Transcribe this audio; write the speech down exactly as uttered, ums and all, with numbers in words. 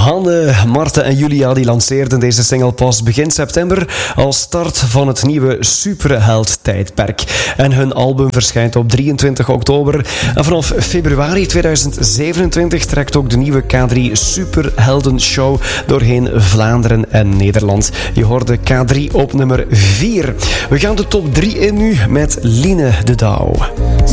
Hanne, Marten en Julia die lanceerden deze single pas begin september als start van het nieuwe Superheld-tijdperk. En hun album verschijnt op drieëntwintig oktober. En vanaf februari tweeduizend zevenentwintig trekt ook de nieuwe K drie Superhelden Show doorheen Vlaanderen en Nederland. Je hoorde K drie op nummer vier. We gaan de top drie in nu met Line de Douw.